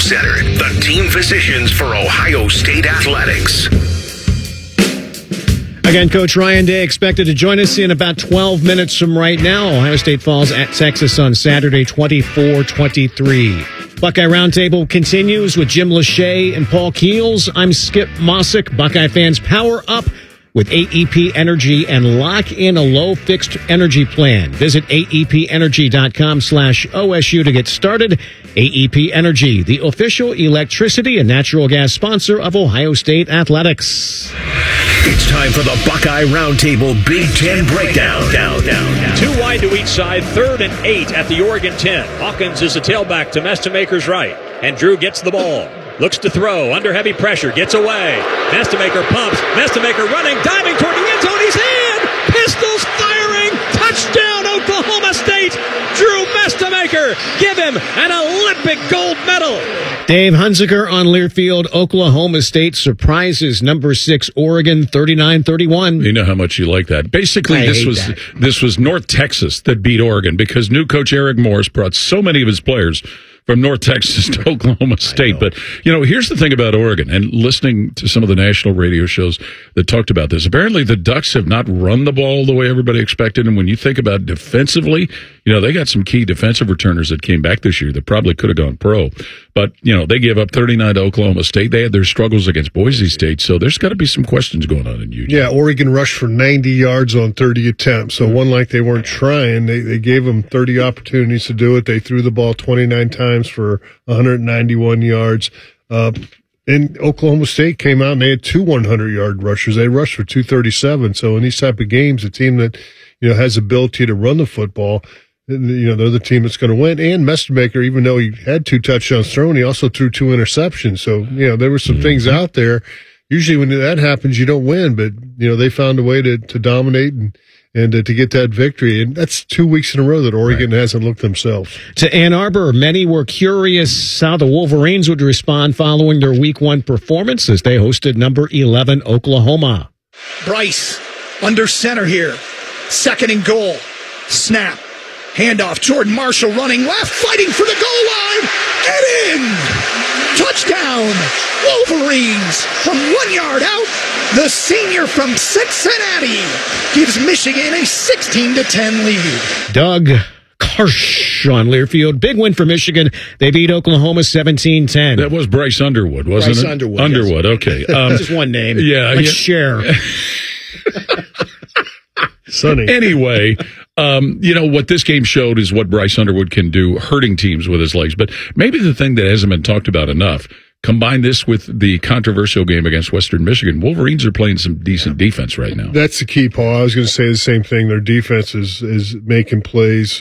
Center, the team physicians for Ohio State Athletics. Again, Coach Ryan Day expected to join us in about 12 minutes from right now. Ohio State falls at Texas on Saturday, 24-23. Buckeye Roundtable continues with Jim Lachey and Paul Keels. I'm Skip Mossick. Buckeye fans, power up with AEP Energy and lock in a low fixed energy plan. Visit aepenergy.com/OSU to get started. AEP Energy, the official electricity and natural gas sponsor of Ohio State Athletics. It's time for the Buckeye Roundtable Big Ten Breakdown. Two wide to each side, 3rd and 8 at the Oregon 10. Hawkins is a tailback to Mestemaker's right. And Drew gets the ball. Looks to throw, under heavy pressure, gets away. Mestemaker pumps. Mestemaker running, diving toward the end zone. He's in! Pistols firing! Touchdown, Oklahoma State! Drew Mestemaker, give him an Olympic gold medal! Dave Hunziker on Learfield. Oklahoma State surprises number 6 Oregon 39-31. You know how much you like that. Basically, this was North Texas that beat Oregon because new coach Eric Morris brought so many of his players from North Texas to Oklahoma State. But, here's the thing about Oregon, and listening to some of the national radio shows that talked about this, apparently the Ducks have not run the ball the way everybody expected. And when you think about defensively, they got some key defensive returners that came back this year that probably could have gone pro. But, they gave up 39 to Oklahoma State. They had their struggles against Boise State. So there's got to be some questions going on in Eugene. Yeah, Oregon rushed for 90 yards on 30 attempts. So one like they weren't trying. They gave them 30 opportunities to do it. They threw the ball 29 times for 191 yards. And Oklahoma State came out and they had 2 100-yard rushers. They rushed for 237. So in these type of games, a team that, has ability to run the football, they're the team that's going to win. And Mestemaker, even though he had 2 touchdowns thrown, he also threw 2 interceptions. So, there were some things out there. Usually when that happens, you don't win, but, they found a way to dominate and to get that victory. And that's 2 weeks in a row that Oregon hasn't looked themselves. To Ann Arbor, many were curious how the Wolverines would respond following their Week 1 performance as they hosted number 11 Oklahoma. Bryce under center here. 2nd and goal. Snap. Handoff. Jordan Marshall running left, fighting for the goal line. Get in! Touchdown! Wolverines from 1 yard out. The senior from Cincinnati gives Michigan a 16-10 lead. Doug Karsh on Learfield. Big win for Michigan. They beat Oklahoma 17-10. That was Bryce Underwood, wasn't it? Underwood, yes. Okay. Just one name. Yeah. Like Cher. Sonny. Anyway, what this game showed is what Bryce Underwood can do, hurting teams with his legs. But maybe the thing that hasn't been talked about enough, combine this with the controversial game against Western Michigan. Wolverines are playing some decent defense right now. That's the key, Paul. I was going to say the same thing. Their defense is making plays.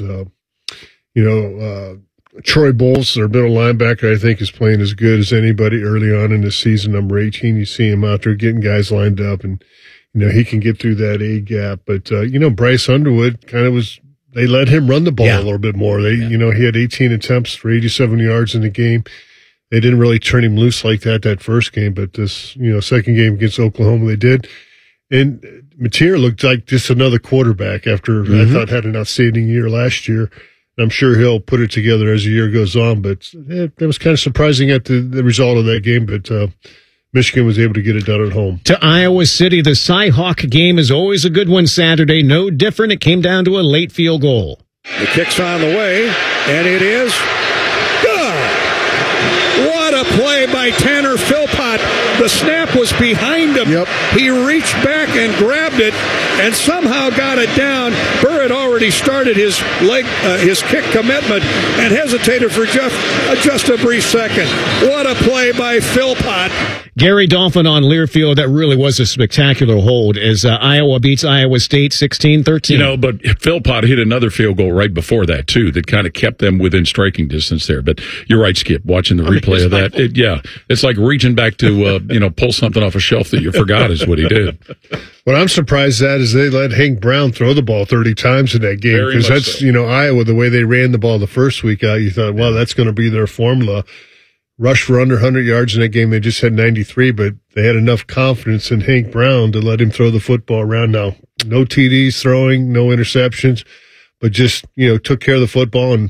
Troy Bowles, their middle linebacker, I think is playing as good as anybody early on in the season. Number 18, you see him out there getting guys lined up, and he can get through that A gap. But Bryce Underwood they let him run the ball a little bit more. He had 18 attempts for 87 yards in the game. They didn't really turn him loose like that first game, but this, second game against Oklahoma, they did. And Mateer looked like just another quarterback after I thought had an outstanding year last year. I'm sure he'll put it together as the year goes on, but that was kind of surprising at the result of that game, but Michigan was able to get it done at home. To Iowa City, the Cy-Hawk game is always a good one Saturday. No different. It came down to a late field goal. The kick's on the way, and it is good. What a play by Tanner Philpott. The snap was behind him. Yep. He reached back and grabbed it and somehow got it down. Burr had already started his kick commitment and hesitated for just a brief second. What a play by Philpott. Gary Dolphin on Learfield. That really was a spectacular hold as Iowa beats Iowa State 16-13. But Philpott hit another field goal right before that, too, that kind of kept them within striking distance there. But you're right, Skip, watching the replay of that. It's like reaching back to, pull something off a shelf that you forgot is what he did. What I'm surprised at is they let Hank Brown throw the ball 30 times in that game. Because that's, Iowa, the way they ran the ball the first week out, you thought, well, that's going to be their formula. Rushed for under 100 yards in that game. They just had 93, but they had enough confidence in Hank Brown to let him throw the football around. Now, no TDs throwing, no interceptions, but just, took care of the football. And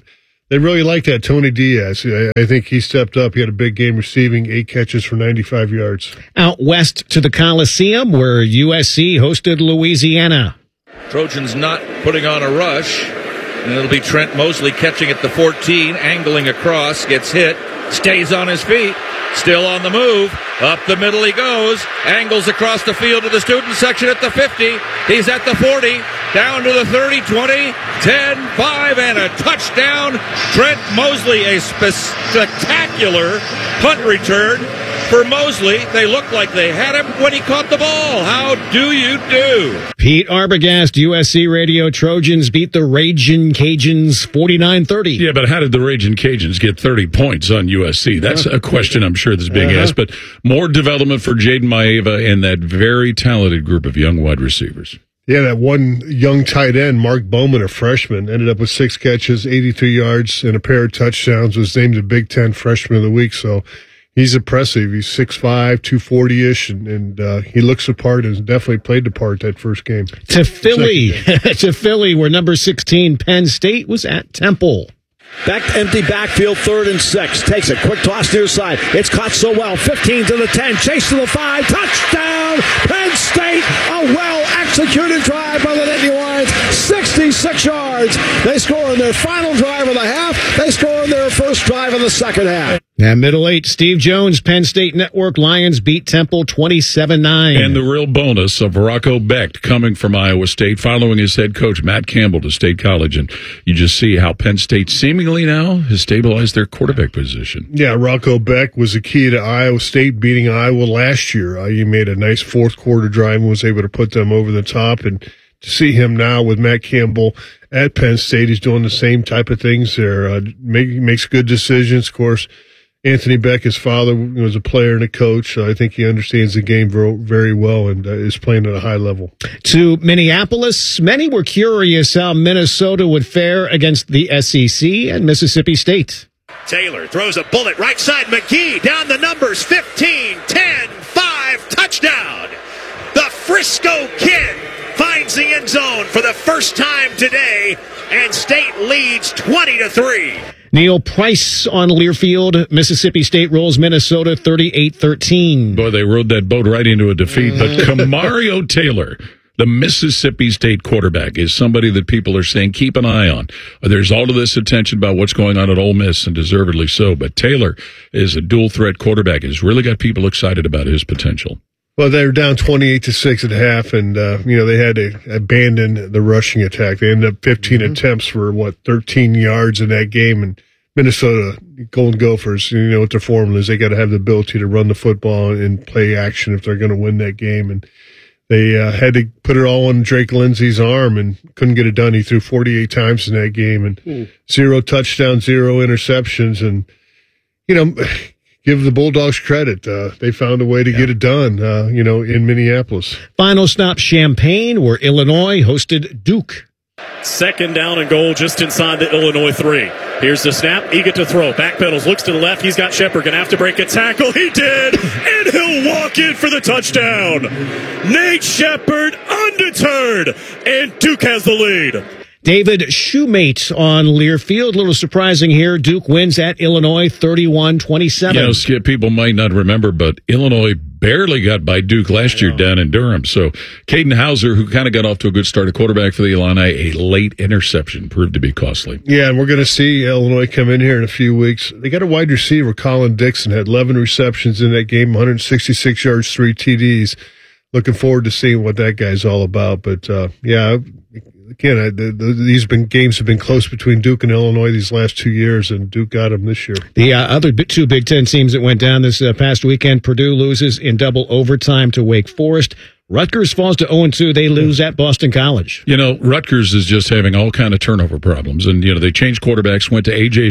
They really like that. Tony Diaz. I think he stepped up. He had a big game receiving, 8 catches for 95 yards. Out west to the Coliseum, where USC hosted Louisiana. Trojans not putting on a rush, and it'll be Trent Mosley catching at the 14, angling across, gets hit, stays on his feet, still on the move. Up the middle he goes, angles across the field to the student section at the 50. He's at the 40, down to the 30, 20, 10, 5, and a touchdown. Trent Mosley, a spectacular punt return for Mosley. They looked like they had him when he caught the ball. How do you do? Pete Arbogast, USC Radio. Trojans beat the Ragin' Cajuns 49-30. Yeah, but how did the Ragin' Cajuns get 30 points on USC? That's a question I'm sure that's being asked. But more development for Jaden Maeva and that very talented group of young wide receivers. Yeah, that one young tight end, Mark Bowman, a freshman, ended up with 6 catches, 83 yards, and a pair of touchdowns, was named the Big Ten Freshman of the Week. So he's impressive. He's 6'5", 240-ish, and he looks the part and definitely played the part that first game. To Philly, where number 16 Penn State was at Temple. Back empty backfield, 3rd and 6. Takes a quick toss near side. It's caught so well. 15 to the 10. Chase to the 5. Touchdown, Penn State. A well-executed drive by the Nittany Lions. 66 yards. They score in their final drive of the half. They score in their first drive of the second half. And middle 8, Steve Jones, Penn State Network. Lions beat Temple 27-9. And the real bonus of Rocco Becht coming from Iowa State, following his head coach, Matt Campbell, to State College. And you just see how Penn State seemingly now has stabilized their quarterback position. Yeah, Rocco Becht was the key to Iowa State beating Iowa last year. He made a nice fourth-quarter drive and was able to put them over the top. And to see him now with Matt Campbell at Penn State, he's doing the same type of things there. Makes good decisions, of course. Anthony Beck, his father, was a player and a coach. So I think he understands the game very well and is playing at a high level. To Minneapolis, many were curious how Minnesota would fare against the SEC and Mississippi State. Taylor throws a bullet right side. McGee down the numbers. 15, 10, 5, touchdown. The Frisco Kid finds the end zone for the first time today, and State leads 20-3. Neil Price on Learfield. Mississippi State rolls Minnesota 38-13. Boy, they rode that boat right into a defeat. But Kamario Taylor, the Mississippi State quarterback, is somebody that people are saying keep an eye on. There's all of this attention about what's going on at Ole Miss, and deservedly so. But Taylor is a dual-threat quarterback. Has really got people excited about his potential. Well, they were down 28-6 at half, and they had to abandon the rushing attack. They ended up 15 attempts for 13 yards in that game. And Minnesota Golden Gophers, you know what their formula is. They got to have the ability to run the football and play action if they're going to win that game. And they had to put it all on Drake Lindsey's arm and couldn't get it done. He threw 48 times in that game and 0 touchdowns, 0 interceptions, and give the Bulldogs credit. They found a way to get it done, in Minneapolis. Final stop, Champaign, where Illinois hosted Duke. 2nd down and goal just inside the Illinois 3. Here's the snap. Eager to throw. Backpedals. Looks to the left. He's got Shepard. Going to have to break a tackle. He did. And he'll walk in for the touchdown. Nate Shepard undeterred. And Duke has the lead. David Shoemate on Learfield. A little surprising here. Duke wins at Illinois 31-27. Skip, people might not remember, but Illinois barely got by Duke last year down in Durham. So Caden Hauser, who kind of got off to a good start at quarterback for the Illini, a late interception proved to be costly. Yeah, and we're going to see Illinois come in here in a few weeks. They got a wide receiver, Colin Dixon, had 11 receptions in that game, 166 yards, 3 TDs. Looking forward to seeing what that guy's all about. But, again, these games have been close between Duke and Illinois these last 2 years, and Duke got them this year. The other 2 Big Ten teams that went down this past weekend, Purdue loses in double overtime to Wake Forest. Rutgers falls to 0-2. They lose at Boston College. Rutgers is just having all kind of turnover problems. And, they changed quarterbacks, went to A.J.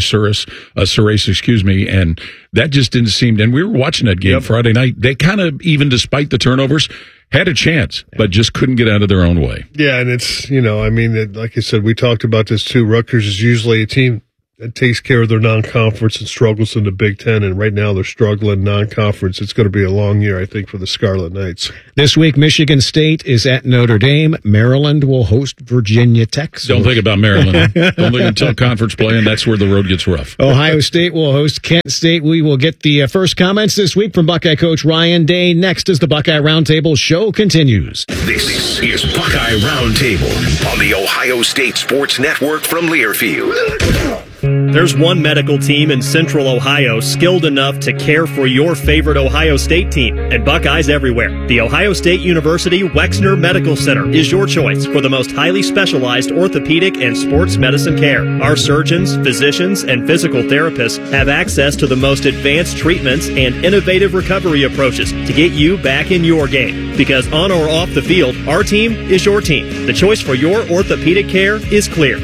Surace, and that just didn't seem – and we were watching that game Friday night. They kind of, even despite the turnovers, had a chance, but just couldn't get out of their own way. Yeah, and it's, like I said, we talked about this too. Rutgers is usually a team that takes care of their non-conference and struggles in the Big Ten. And right now they're struggling non-conference. It's going to be a long year, I think, for the Scarlet Knights. This week, Michigan State is at Notre Dame. Maryland will host Virginia Tech. Don't think about Maryland. Don't think until conference play, and that's where the road gets rough. Ohio State will host Kent State. We will get the first comments this week from Buckeye coach Ryan Day. Next as the Buckeye Roundtable show continues. This is Buckeye Roundtable on the Ohio State Sports Network from Learfield. There's one medical team in Central Ohio skilled enough to care for your favorite Ohio State team, and Buckeyes everywhere. The Ohio State University Wexner Medical Center is your choice for the most highly specialized orthopedic and sports medicine care. Our surgeons, physicians, and physical therapists have access to the most advanced treatments and innovative recovery approaches to get you back in your game. Because on or off the field, our team is your team. The choice for your orthopedic care is clear.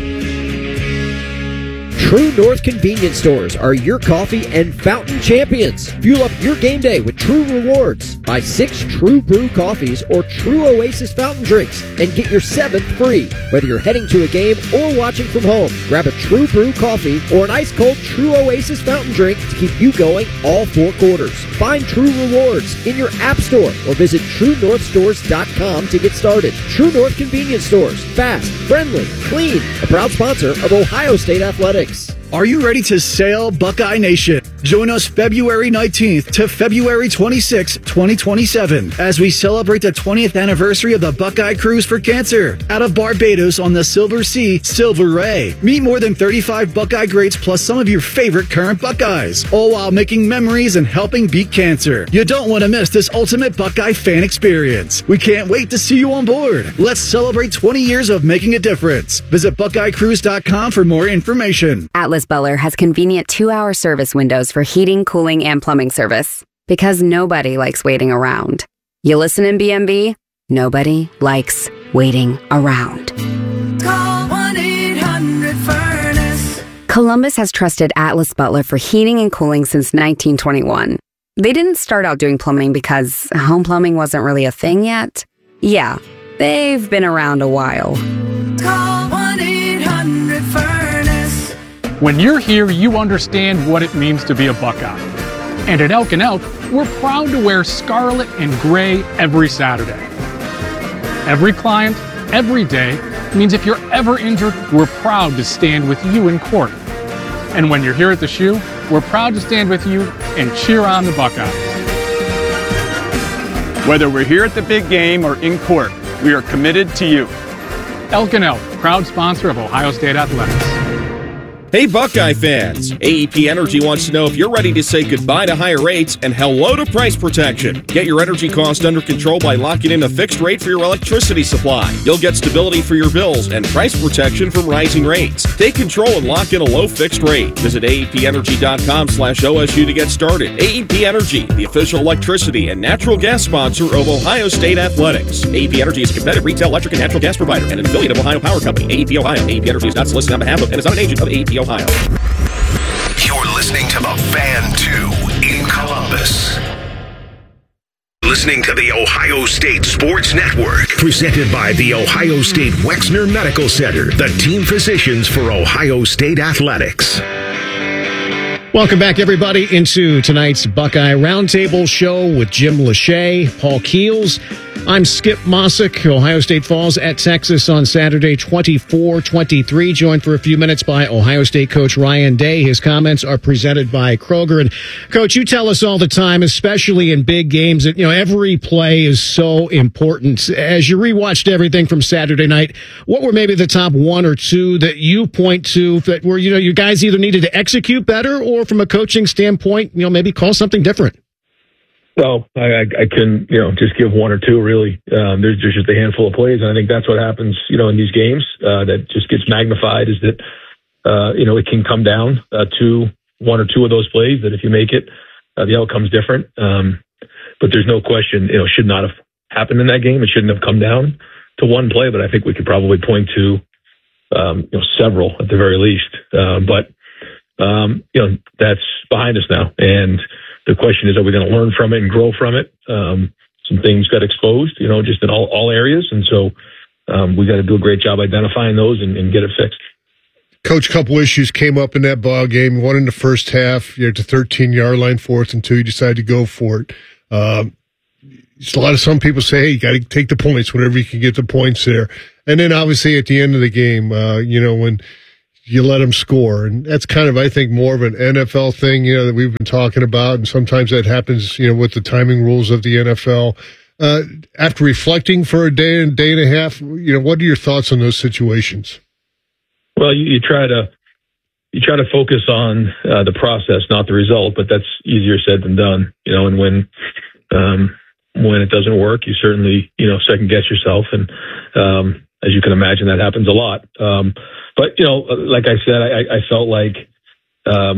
True North convenience stores are your coffee and fountain champions. Fuel up your game day with True Rewards. Buy 6 True Brew coffees or True Oasis fountain drinks and get your 7th free. Whether you're heading to a game or watching from home, grab a True Brew coffee or an ice-cold True Oasis fountain drink to keep you going all 4 quarters. Find True Rewards in your app store or visit TrueNorthStores.com to get started. True North convenience stores. Fast, friendly, clean. A proud sponsor of Ohio State Athletics. Are you ready to sail, Buckeye Nation? Join us February 19th to February 26th, 2027, as we celebrate the 20th anniversary of the Buckeye Cruise for Cancer out of Barbados on the Silver Sea, Silver Ray. Meet more than 35 Buckeye greats plus some of your favorite current Buckeyes, all while making memories and helping beat cancer. You don't want to miss this ultimate Buckeye fan experience. We can't wait to see you on board. Let's celebrate 20 years of making a difference. Visit BuckeyeCruise.com for more information. Atlas Butler has convenient 2-hour service windows for heating, cooling, and plumbing service. Because nobody likes waiting around. You listen in BMB? Nobody likes waiting around. Call 1-800-FURNACE. Columbus has trusted Atlas Butler for heating and cooling since 1921. They didn't start out doing plumbing because home plumbing wasn't really a thing yet. Yeah, they've been around a while. Call 1-800-FURNACE. When you're here, you understand what it means to be a Buckeye. And at Elk & Elk, we're proud to wear scarlet and gray every Saturday. Every client, every day, means if you're ever injured, we're proud to stand with you in court. And when you're here at the shoe, we're proud to stand with you and cheer on the Buckeyes. Whether we're here at the big game or in court, we are committed to you. Elk & Elk, proud sponsor of Ohio State Athletics. Hey Buckeye fans, AEP Energy wants to know if you're ready to say goodbye to higher rates and hello to price protection. Get your energy cost under control by locking in a fixed rate for your electricity supply. You'll get stability for your bills and price protection from rising rates. Take control and lock in a low fixed rate. Visit AEPenergy.com/OSU to get started. AEP Energy, the official electricity and natural gas sponsor of Ohio State Athletics. AEP Energy is a competitive retail electric and natural gas provider and an affiliate of Ohio Power Company. AEP Ohio. AEP Energy is not solicited on behalf of and is not an agent of AEP Ohio. You're listening to the Fan 2 in Columbus. Listening to the Ohio State Sports Network, presented by the Ohio State Wexner Medical Center, the team physicians for Ohio State Athletics. Welcome back, everybody, into tonight's Buckeye Roundtable show with Jim Lachey, Paul Keels. I'm Skip Mossick. Ohio State falls at Texas on Saturday, 24-23. Joined for a few minutes by Ohio State coach Ryan Day. His comments are presented by Kroger. And, Coach, you tell us all the time, especially in big games, that, every play is so important. As you rewatched everything from Saturday night, what were maybe the top 1 or 2 that you point to that were, you guys either needed to execute better or from a coaching standpoint, maybe call something different? So I couldn't, just give 1 or 2 really. There's just a handful of plays, and I think that's what happens, in these games that just gets magnified is that, it can come down to 1 or 2 of those plays that if you make it, the outcome's different. But there's no question, it should not have happened in that game. It shouldn't have come down to 1 play, but I think we could probably point to, several at the very least. But that's behind us now. And the question is, are we going to learn from it and grow from it? Some things got exposed, just in all areas. And so we got to do a great job identifying those and get it fixed. Coach, a couple issues came up in that ball game. One in the first half, you're at the 13-yard line, 4th and 2. You decided to go for it. Some people say, hey, you got to take the points whenever you can get the points there. And then obviously at the end of the game, when you let them score. And that's kind of, I think, more of an NFL thing, that we've been talking about. And sometimes that happens, with the timing rules of the NFL. After reflecting for a day and a half, what are your thoughts on those situations? Well, you try to focus on the process, not the result, but that's easier said than done. And when it doesn't work, you certainly second guess yourself, and as you can imagine, that happens a lot. But like I said, I felt like at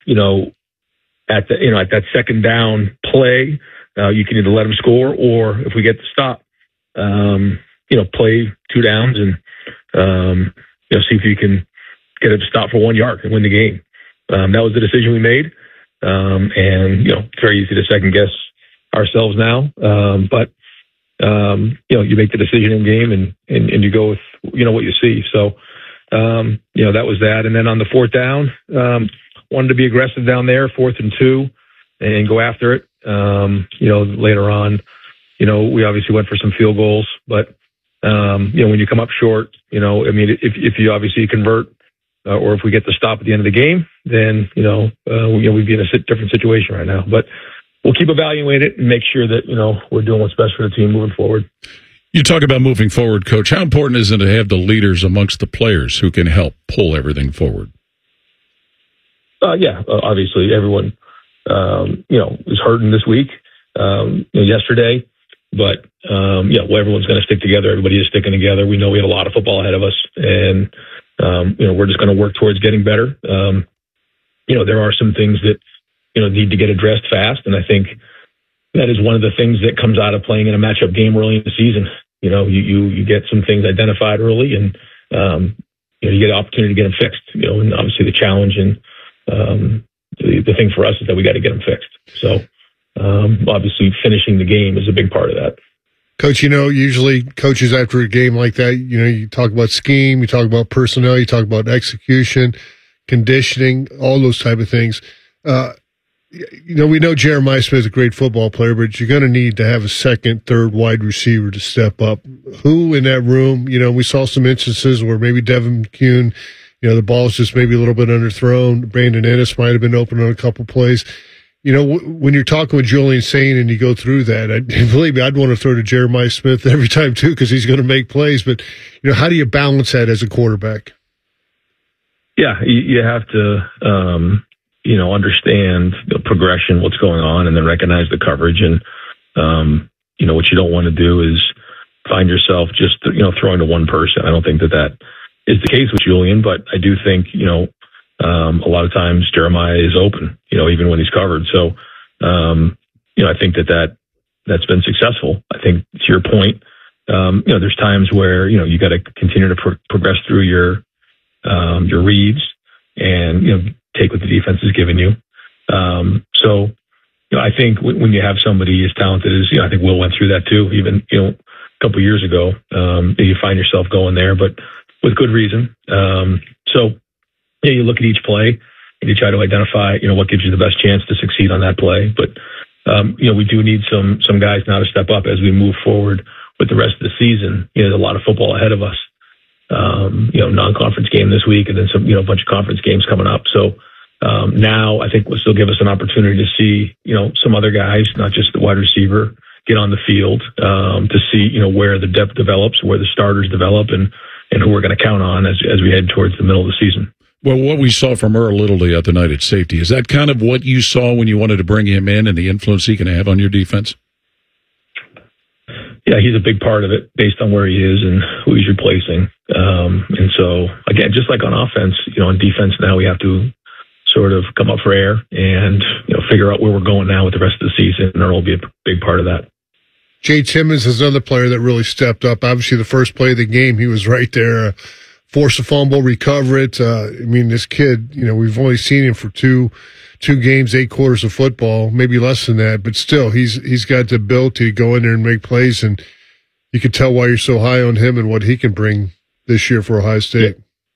that second down play, you can either let them score, or if we get the stop, play 2 downs and see if you can get it to stop for 1 yard and win the game. That was the decision we made. And, it's very easy to second guess ourselves now. But you make the decision in game and you go with, what you see. So, that was that. And then on the 4th down, wanted to be aggressive down there, 4th and 2, and go after it. Later on, we obviously went for some field goals, but, when you come up short, if you obviously convert, or if we get the stop at the end of the game, then, we'd be in a different situation right now. But we'll keep evaluating it and make sure that, we're doing what's best for the team moving forward. You talk about moving forward, Coach. How important is it to have the leaders amongst the players who can help pull everything forward? Obviously everyone, is hurting this week, yesterday. But, everyone's going to stick together. Everybody is sticking together. We know we have a lot of football ahead of us, and, we're just going to work towards getting better. There are some things that, need to get addressed fast. And I think that is one of the things that comes out of playing in a matchup game early in the season. You get some things identified early, and, you get an opportunity to get them fixed, and obviously the challenge and the thing for us is that we got to get them fixed. So, obviously finishing the game is a big part of that. Coach, usually coaches after a game like that, you talk about scheme, you talk about personnel, you talk about execution, conditioning, all those type of things. We know Jeremiah Smith is a great football player, but you're going to need to have a second, third wide receiver to step up. Who in that room? We saw some instances where maybe Devin McCune, the ball's just maybe a little bit underthrown. Brandon Ennis might have been open on a couple plays. When you're talking with Julian Sain and you go through that, believe me, I'd want to throw to Jeremiah Smith every time too, because he's going to make plays. But, how do you balance that as a quarterback? Yeah, you have to, understand the progression, what's going on, and then recognize the coverage. And, what you don't want to do is find yourself just, throwing to one person. I don't think that is the case with Julian, but I do think, a lot of times Jeremiah is open, even when he's covered. So, I think that's been successful. I think to your point, there's times where, you got to continue to progress through your reads and, take what the defense has given you. So, I think when you have somebody as talented as, I think Will went through that too, even, a couple of years ago, you find yourself going there, but with good reason. You look at each play and you try to identify, what gives you the best chance to succeed on that play. But, we do need some guys now to step up as we move forward with the rest of the season. There's a lot of football ahead of us. Non-conference game this week and then some, a bunch of conference games coming up. So, now I think will still give us an opportunity to see, some other guys, not just the wide receiver, get on the field, to see, where the depth develops, where the starters develop and who we're going to count on as we head towards the middle of the season. Well, what we saw from Earl Little the other night at safety, is that kind of what you saw when you wanted to bring him in and the influence he can have on your defense? Yeah, he's a big part of it based on where he is and who he's replacing. And so, again, just like on offense, on defense now we have to sort of come up for air and, figure out where we're going now with the rest of the season, and Earl will be a big part of that. Jay Timmons is another player that really stepped up. Obviously, the first play of the game, he was right there. Force a fumble, recover it. This kid, we've only seen him for two games, 8 quarters of football, maybe less than that, but still, he's got the ability to go in there and make plays, and you can tell why you're so high on him and what he can bring this year for Ohio State.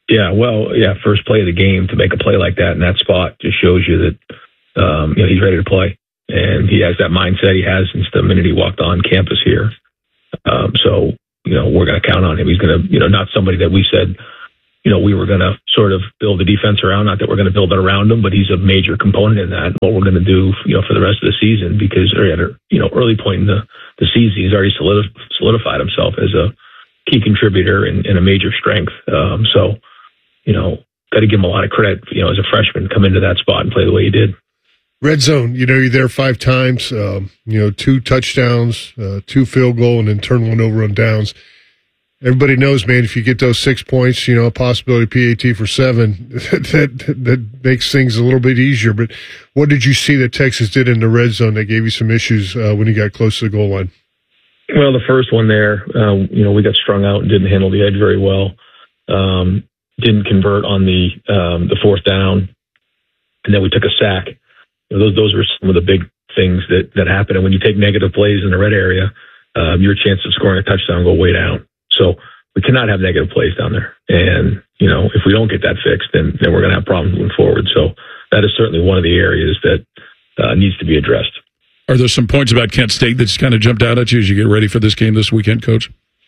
First play of the game to make a play like that in that spot just shows you that he's ready to play, and he has that mindset he has since the minute he walked on campus here. So we're going to count on him. He's going to, not somebody that we said, we were going to sort of build the defense around. Not that we're going to build it around him, but he's a major component in that. What we're going to do, for the rest of the season, because at early point in the season, he's already solidified himself as a key contributor and a major strength. So got to give him a lot of credit, as a freshman, come into that spot and play the way he did. Red zone, you're there 5 times, 2 touchdowns, 2 field goal, and then turn one over on downs. Everybody knows, man, if you get those 6 points, a possibility PAT for 7, that makes things a little bit easier. But what did you see that Texas did in the red zone that gave you some issues when you got close to the goal line? Well, the first one there, we got strung out and didn't handle the edge very well. Didn't convert on the 4th down, and then we took a sack. Those were some of the big things that happen. And when you take negative plays in the red area, your chance of scoring a touchdown go way down. So we cannot have negative plays down there. And, if we don't get that fixed, then we're going to have problems moving forward. So that is certainly one of the areas that needs to be addressed. Are there some points about Kent State that's kind of jumped out at you as you get ready for this game this weekend, Coach?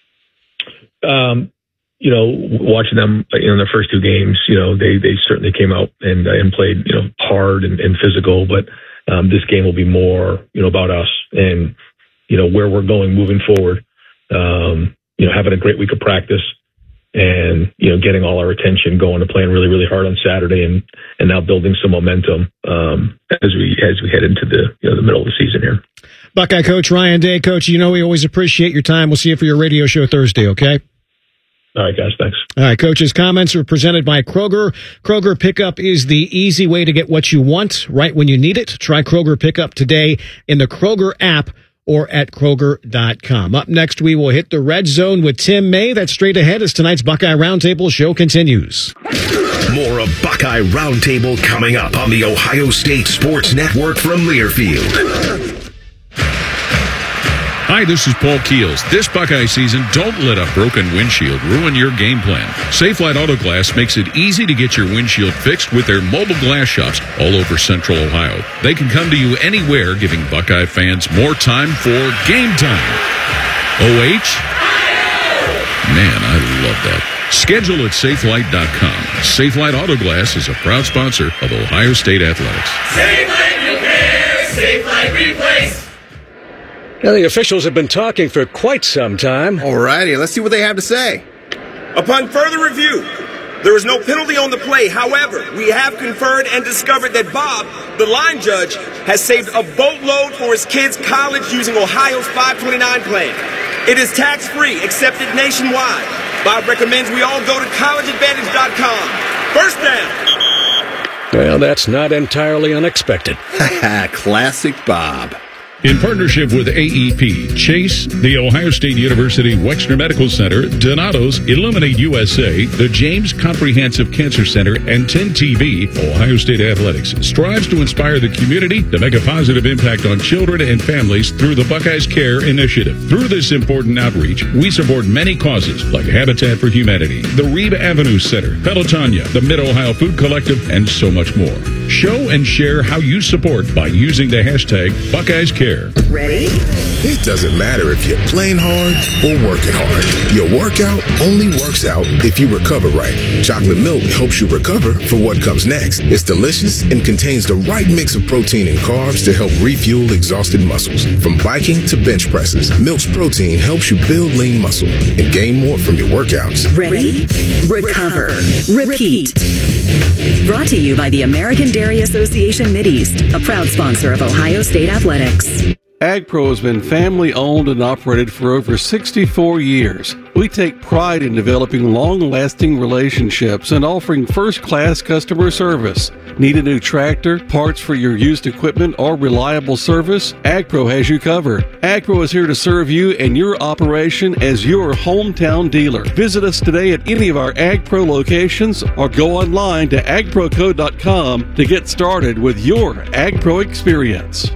Watching them in their first 2 games, they certainly came out and played, hard and physical. But this game will be more, about us and, where we're going moving forward. Having a great week of practice and, getting all our attention going to playing really, really hard on Saturday and now building some momentum as we head into the middle of the season here. Buckeye coach Ryan Day. Coach, we always appreciate your time. We'll see you for your radio show Thursday, okay? All right, guys, thanks. All right, Coach's comments are presented by Kroger. Kroger Pickup is the easy way to get what you want right when you need it. Try Kroger Pickup today in the Kroger app or at Kroger.com. Up next, we will hit the red zone with Tim May. That's straight ahead as tonight's Buckeye Roundtable show continues. More of Buckeye Roundtable coming up on the Ohio State Sports Network from Learfield. Hi, this is Paul Keels. This Buckeye season, don't let a broken windshield ruin your game plan. Safelite Auto Glass makes it easy to get your windshield fixed with their mobile glass shops all over Central Ohio. They can come to you anywhere, giving Buckeye fans more time for game time. OH? Man, I love that. Schedule at Safelite.com. Safelite Auto Glass is a proud sponsor of Ohio State Athletics. Safelite Repair, Safelite Replace. Now, the officials have been talking for quite some time. All righty, let's see what they have to say. Upon further review, there is no penalty on the play. However, we have conferred and discovered that Bob, the line judge, has saved a boatload for his kids' college using Ohio's 529 plan. It is tax-free, accepted nationwide. Bob recommends we all go to collegeadvantage.com. First down. Well, that's not entirely unexpected. Classic Bob. In partnership with AEP, Chase, the Ohio State University Wexner Medical Center, Donato's, Illuminate USA, the James Comprehensive Cancer Center, and 10TV, Ohio State Athletics strives to inspire the community to make a positive impact on children and families through the Buckeyes Care Initiative. Through this important outreach, we support many causes like Habitat for Humanity, the Reeb Avenue Center, Pelotonia, the Mid-Ohio Food Collective, and so much more. Show and share how you support by using the hashtag Buckeyes Care. Ready? It doesn't matter if you're playing hard or working hard. Your workout only works out if you recover right. Chocolate milk helps you recover for what comes next. It's delicious and contains the right mix of protein and carbs to help refuel exhausted muscles. From biking to bench presses, Milk's protein helps you build lean muscle and gain more from your workouts. Ready? Recover. Repeat. Brought to you by the American Dairy Association Mideast, a proud sponsor of Ohio State Athletics. AgPro has been family-owned and operated for over 64 years. We take pride in developing long-lasting relationships and offering first-class customer service. Need a new tractor, parts for your used equipment, or reliable service? AgPro has you covered. AgPro is here to serve you and your operation as your hometown dealer. Visit us today at any of our AgPro locations or go online to agproco.com to get started with your AgPro experience.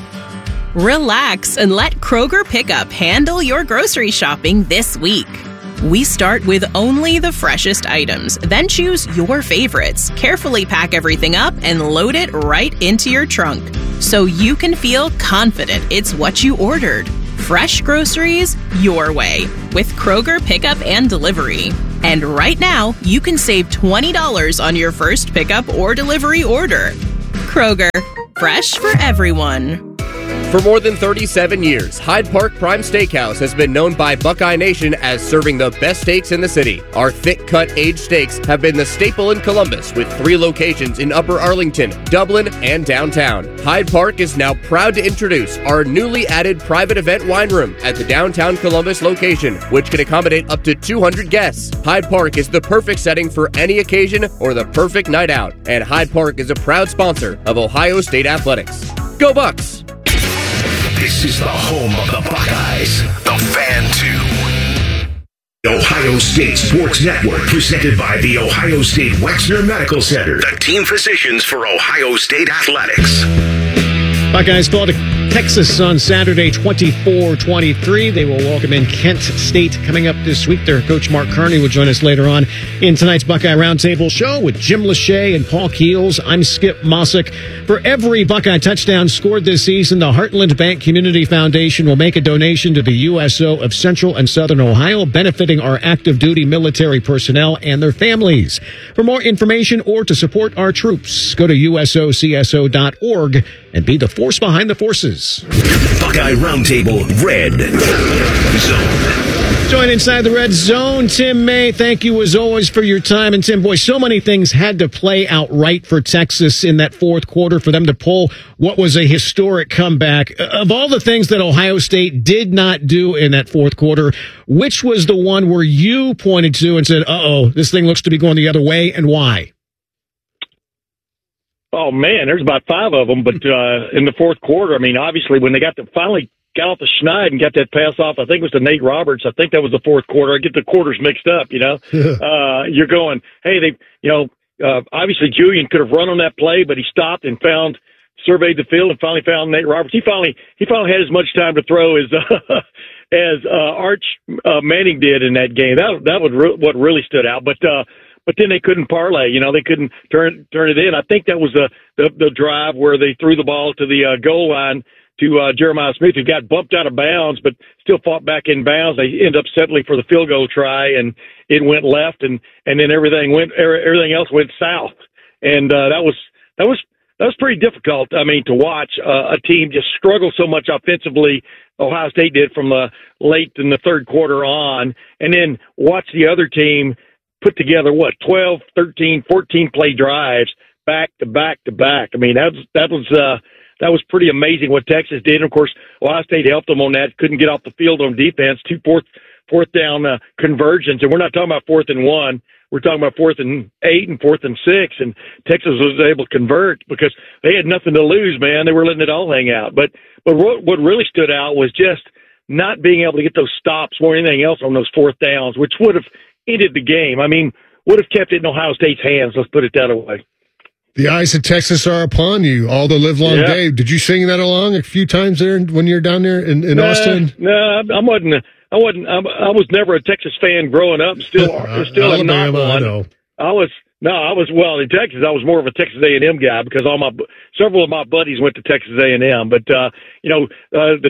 Relax and let Kroger Pickup handle your grocery shopping this week. We start with only the freshest items, then choose your favorites, carefully pack everything up, and load it right into your trunk, so you can feel confident it's what you ordered. Fresh groceries your way with Kroger Pickup and Delivery. And right now, you can save $20 on your first pickup or delivery order. Kroger, fresh for everyone. For more than 37 years, Hyde Park Prime Steakhouse has been known by Buckeye Nation as serving the best steaks in the city. Our thick-cut aged steaks have been the staple in Columbus, with 3 locations in Upper Arlington, Dublin, and downtown. Hyde Park is now proud to introduce our newly added private event wine room at the downtown Columbus location, which can accommodate up to 200 guests. Hyde Park is the perfect setting for any occasion or the perfect night out, and Hyde Park is a proud sponsor of Ohio State Athletics. Go Bucks! This is the home of the Buckeyes, the Fan 2. Ohio State Sports Network, presented by the Ohio State Wexner Medical Center, the team physicians for Ohio State Athletics. Buckeyes fall to Texas on Saturday, 24-23. They will welcome in Kent State coming up this week. Their coach Mark Carney will join us later on in tonight's Buckeye Roundtable show with Jim Lachey and Paul Keels. I'm Skip Mossick. For every Buckeye touchdown scored this season, the Heartland Bank Community Foundation will make a donation to the USO of Central and Southern Ohio, benefiting our active duty military personnel and their families. For more information or to support our troops, go to usocso.org and be the force behind the forces. Buckeye Roundtable Red Zone. Join inside the Red Zone, Tim May. Thank you as always for your time. And Tim, boy, so many things had to play out right for Texas in that fourth quarter for them to pull what was a historic comeback. Of all the things that Ohio State did not do in that fourth quarter, which was the one where you pointed to and said, uh-oh, this thing looks to be going the other way, and why? Oh, man, there's about 5 of them. But in the fourth quarter, I mean, obviously, when they finally got off the schneid and got that pass off, I think it was to Nate Roberts. I think that was the fourth quarter. I get the quarters mixed up, you know. You're going, hey, obviously Julian could have run on that play, but he stopped and surveyed the field and finally found Nate Roberts. He finally had as much time to throw as Arch Manning did in that game. That was what really stood out. But then they couldn't parlay. You know, they couldn't turn it in. I think that was the drive where they threw the ball to the goal line to Jeremiah Smith, who got bumped out of bounds, but still fought back in bounds. They ended up settling for the field goal try, and it went left, and then everything else went south. And that was pretty difficult. I mean, to watch a team just struggle so much offensively. Ohio State did from late in the third quarter on, and then watch the other team put together 12, 13, 14 play drives back to back to back. I mean, that was pretty amazing what Texas did. And of course, Ohio State helped them on that. Couldn't get off the field on defense. 2 fourth down conversions, and we're not talking about 4th and 1. We're talking about 4th and 8 and 4th and 6. And Texas was able to convert because they had nothing to lose. Man, they were letting it all hang out. But what really stood out was just not being able to get those stops or anything else on those 4th downs, which would have ended the game. I mean, would have kept it in Ohio State's hands. Let's put it that way. The eyes of Texas are upon you all the live long day. Did you sing that along a few times there when you're down there in Austin? No, I wasn't. I was never a Texas fan growing up. Still am not one. I was in Texas. I was more of a Texas A&M guy because several of my buddies went to Texas A&M. But the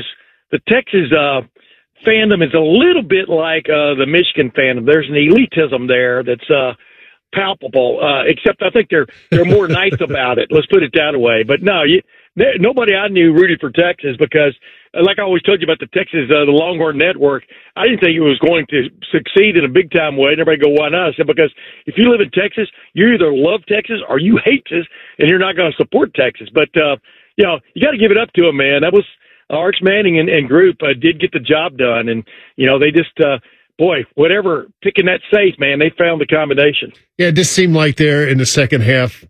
Texas fandom is a little bit like the Michigan fandom. There's an elitism there that's palpable, except I think they're more nice about it. Let's put it that way. But no, nobody I knew rooted for Texas because, like I always told you about the Texas, the Longhorn Network, I didn't think it was going to succeed in a big time way. And everybody go, why not? I said, because if you live in Texas, you either love Texas or you hate Texas, and you're not going to support Texas. But, you got to give it up to them, man. That was Arch Manning and group did get the job done. And, they just, whatever, picking that safe, man, they found the combination. Yeah, it just seemed like they're in the second half,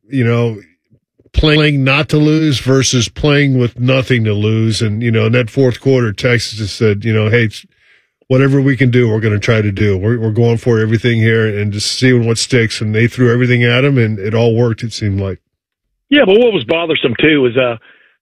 playing not to lose versus playing with nothing to lose. And, in that fourth quarter, Texas just said, hey, whatever we can do, we're going to try to do. We're going for everything here and just seeing what sticks. And they threw everything at them, and it all worked, it seemed like. Yeah, but what was bothersome, too, is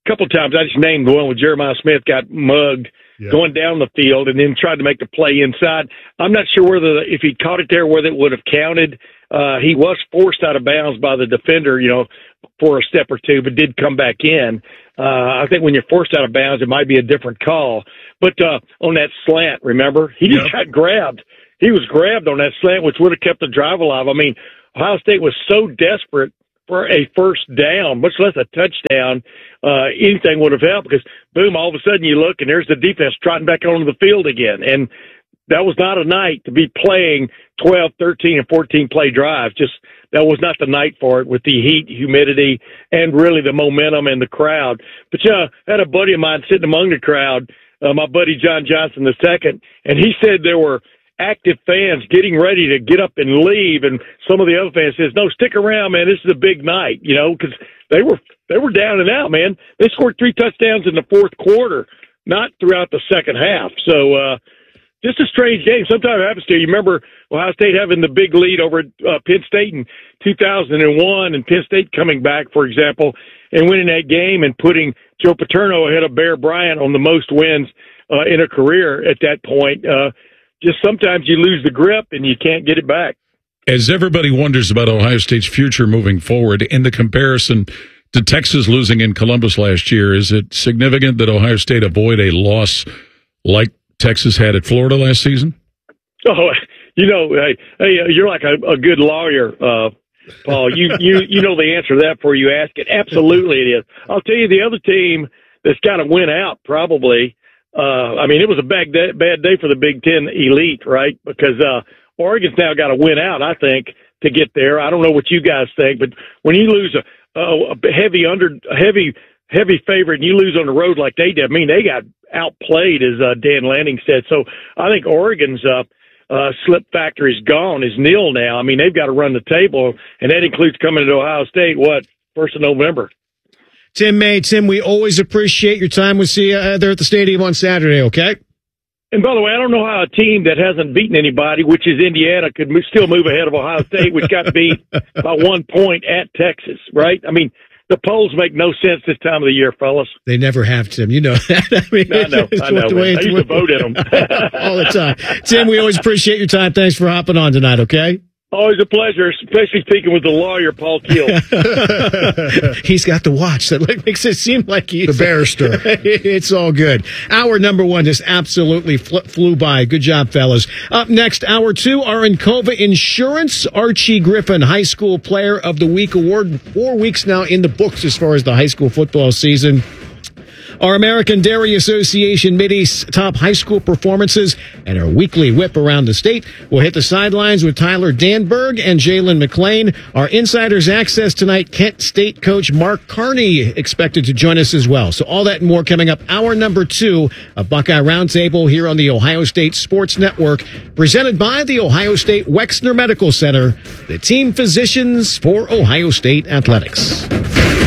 couple times I just named the one where Jeremiah Smith got mugged going down the field and then tried to make the play inside. I'm not sure whether if he caught it there, whether it would have counted. He was forced out of bounds by the defender, for a step or two, but did come back in. I think when you're forced out of bounds, it might be a different call. But on that slant, remember, he just got grabbed. He was grabbed on that slant, which would have kept the drive alive. I mean, Ohio State was so desperate for a first down, much less a touchdown. Anything would have helped because, boom, all of a sudden you look and there's the defense trotting back onto the field again. And that was not a night to be playing 12, 13, and 14 play drives. Just that was not the night for it with the heat, humidity, and really the momentum and the crowd. But I had a buddy of mine sitting among the crowd, my buddy John Johnson II, and he said there were active fans getting ready to get up and leave, and some of the other fans says, "No, stick around, man. This is a big night," because they were down and out, man. They scored 3 touchdowns in the fourth quarter, not throughout the second half. So just a strange game. Sometimes it happens to you. You remember Ohio State having the big lead over Penn State in 2001, and Penn State coming back, for example, and winning that game and putting Joe Paterno ahead of Bear Bryant on the most wins in a career at that point. Just sometimes you lose the grip and you can't get it back. As everybody wonders about Ohio State's future moving forward, in the comparison to Texas losing in Columbus last year, is it significant that Ohio State avoid a loss like Texas had at Florida last season? Oh, hey, you're like a good lawyer, Paul. You know the answer to that before you ask it. Absolutely it is. I'll tell you the other team that's got to win out probably. It was a bad day for the Big Ten elite, right? Because Oregon's now got to win out, I think, to get there. I don't know what you guys think, but when you lose a heavy favorite and you lose on the road like they did, they got outplayed, as Dan Lanning said. So I think Oregon's slip factor is gone, is nil now. They've got to run the table, and that includes coming to Ohio State, 1st of November. Tim May, we always appreciate your time. We'll see you there at the stadium on Saturday, okay? And by the way, I don't know how a team that hasn't beaten anybody, which is Indiana, could still move ahead of Ohio State, which got beat by 1 point at Texas, right? The polls make no sense this time of the year, fellas. They never have, Tim. You know that. I know. I used to vote in them. All the time. Tim, we always appreciate your time. Thanks for hopping on tonight, okay? Always a pleasure, especially speaking with the lawyer, Paul Keel. He's got the watch that makes it seem like he's the barrister. It's all good. Hour number 1 just absolutely flew by. Good job, fellas. Up next, hour 2, our Encova Insurance Archie Griffin High School Player of the Week award. 4 weeks now in the books as far as the high school football season. Our American Dairy Association Mid-East top high school performances and our weekly whip around the state. We'll hit the sidelines with Tyler Danberg and Jalen McClain. Our Insiders Access tonight, Kent State coach Mark Carney expected to join us as well. So all that and more coming up. Hour number 2 of Buckeye Roundtable here on the Ohio State Sports Network, presented by the Ohio State Wexner Medical Center, the team physicians for Ohio State athletics.